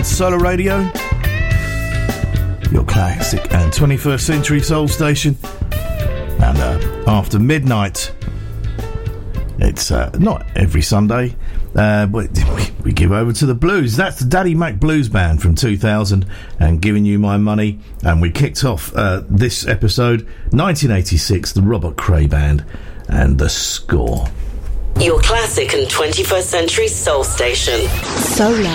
Solar Radio, your classic and 21st century soul station. And after midnight, it's not every Sunday, but we give over to the blues. That's the Daddy Mac Blues Band from 2000 and Giving You My Money. And we kicked off this episode, 1986, the Robert Cray Band and The Score. Your classic and 21st century soul station. Solar.